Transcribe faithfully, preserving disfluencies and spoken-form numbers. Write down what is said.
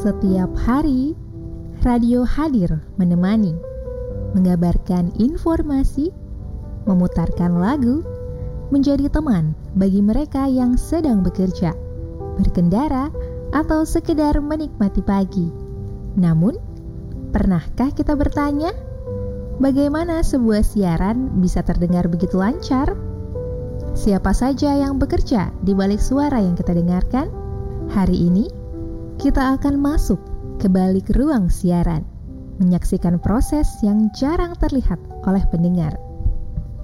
Setiap hari, radio hadir menemani, mengabarkan informasi, memutarkan lagu, menjadi teman bagi mereka yang sedang bekerja, berkendara, atau sekedar menikmati pagi. Namun, pernahkah kita bertanya, bagaimana sebuah siaran bisa terdengar begitu lancar? Siapa saja yang bekerja di balik suara yang kita dengarkan? Hari ini, kita akan masuk ke balik ruang siaran, menyaksikan proses yang jarang terlihat oleh pendengar.